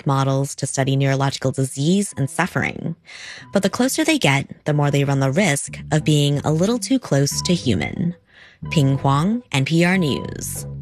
models to study neurological disease and suffering. But the closer they get, the more they run the risk of being a little too close to human. Ping Huang, NPR News.